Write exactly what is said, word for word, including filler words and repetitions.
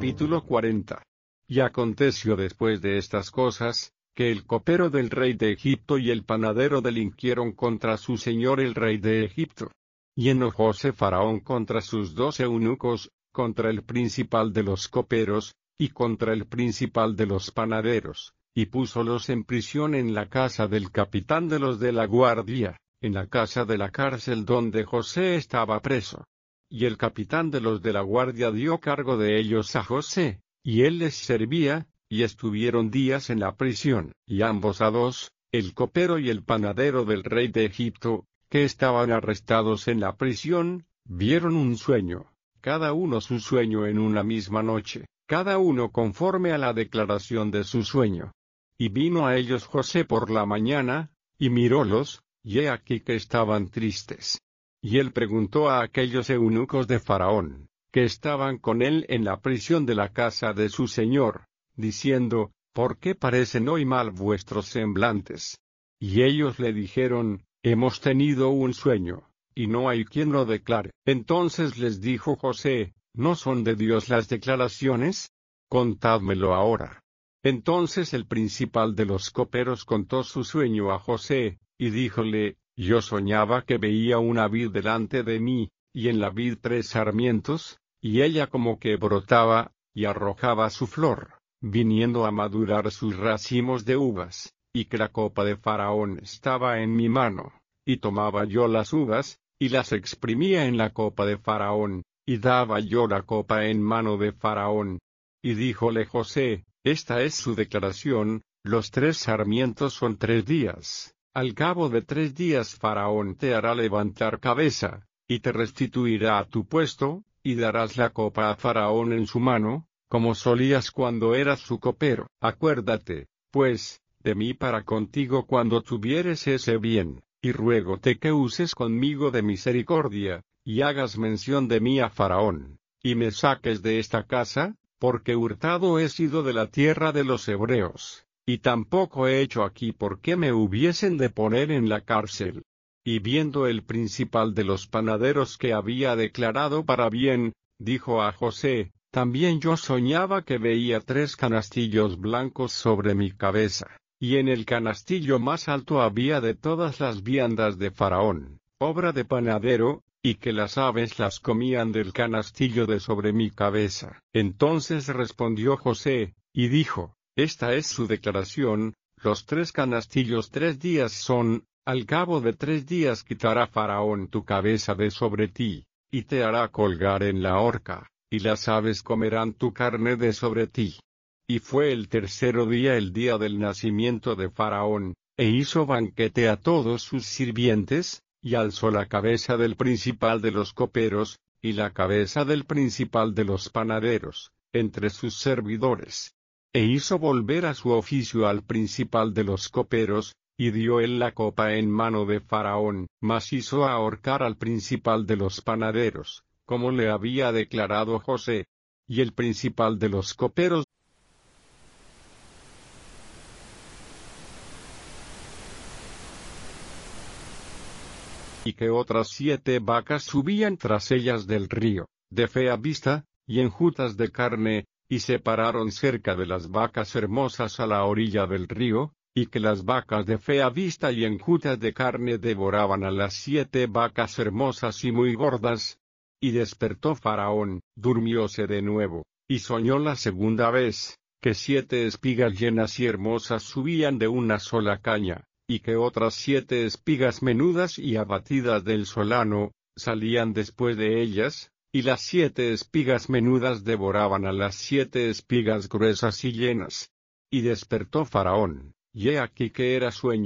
Capítulo cuarenta. Y aconteció después de estas cosas, que el copero del rey de Egipto y el panadero delinquieron contra su señor el rey de Egipto. Y enojóse Faraón contra sus dos eunucos, contra el principal de los coperos, y contra el principal de los panaderos, y púsolos en prisión en la casa del capitán de los de la guardia, en la casa de la cárcel donde José estaba preso. Y el capitán de los de la guardia dio cargo de ellos a José, y él les servía, y estuvieron días en la prisión. Y ambos a dos, el copero y el panadero del rey de Egipto, que estaban arrestados en la prisión, vieron un sueño, cada uno su sueño en una misma noche, cada uno conforme a la declaración de su sueño. Y vino a ellos José por la mañana, y mirólos, y he aquí que estaban tristes. Y él preguntó a aquellos eunucos de Faraón, que estaban con él en la prisión de la casa de su señor, diciendo, ¿por qué parecen hoy mal vuestros semblantes? Y ellos le dijeron, hemos tenido un sueño, y no hay quien lo declare. Entonces les dijo José, ¿no son de Dios las declaraciones? Contádmelo ahora. Entonces el principal de los coperos contó su sueño a José, y díjole, yo soñaba que veía una vid delante de mí, y en la vid tres sarmientos, y ella como que brotaba, y arrojaba su flor, viniendo a madurar sus racimos de uvas, y que la copa de Faraón estaba en mi mano, y tomaba yo las uvas, y las exprimía en la copa de Faraón, y daba yo la copa en mano de Faraón. Y díjole José, esta es su declaración, los tres sarmientos son tres días. Al cabo de tres días Faraón te hará levantar cabeza, y te restituirá a tu puesto, y darás la copa a Faraón en su mano, como solías cuando eras su copero. Acuérdate, pues, de mí para contigo cuando tuvieres ese bien, y ruégote que uses conmigo de misericordia, y hagas mención de mí a Faraón, y me saques de esta casa, porque hurtado he sido de la tierra de los hebreos. Y tampoco he hecho aquí porque me hubiesen de poner en la cárcel. Y viendo el principal de los panaderos que había declarado para bien, dijo a José, también yo soñaba que veía tres canastillos blancos sobre mi cabeza, y en el canastillo más alto había de todas las viandas de Faraón, obra de panadero, y que las aves las comían del canastillo de sobre mi cabeza. Entonces respondió José, y dijo, esta es su declaración, los tres canastillos tres días son, al cabo de tres días quitará Faraón tu cabeza de sobre ti, y te hará colgar en la horca, y las aves comerán tu carne de sobre ti. Y fue el tercero día el día del nacimiento de Faraón, e hizo banquete a todos sus sirvientes, y alzó la cabeza del principal de los coperos, y la cabeza del principal de los panaderos, entre sus servidores. E hizo volver a su oficio al principal de los coperos, y dio él la copa en mano de Faraón, mas hizo ahorcar al principal de los panaderos, como le había declarado José. Y el principal de los coperos y que otras siete vacas subían tras ellas del río, de fea vista, y enjutas de carne, y se pararon cerca de las vacas hermosas a la orilla del río, y que las vacas de fea vista y enjutas de carne devoraban a las siete vacas hermosas y muy gordas. Y despertó Faraón, durmióse de nuevo, y soñó la segunda vez, que siete espigas llenas y hermosas subían de una sola caña, y que otras siete espigas menudas y abatidas del solano, salían después de ellas, y las siete espigas menudas devoraban a las siete espigas gruesas y llenas. Y despertó Faraón, y he aquí que era sueño.